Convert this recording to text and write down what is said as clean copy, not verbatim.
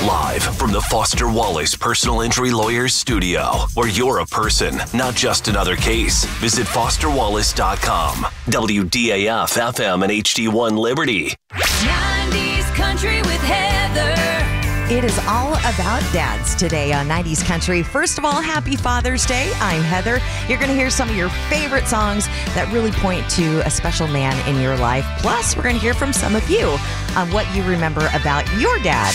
Live from the Foster Wallace Personal Injury Lawyers studio, where you're a person, not just another case. Visit fosterwallace.com. WDAF FM and HD1 Liberty. 90s Country with Heather. It is all about dads today on 90s Country. First of all, happy Father's Day. I'm Heather. You're going to hear some of your favorite songs that really point to a special man in your life. Plus, we're going to hear from some of you on what you remember about your dad.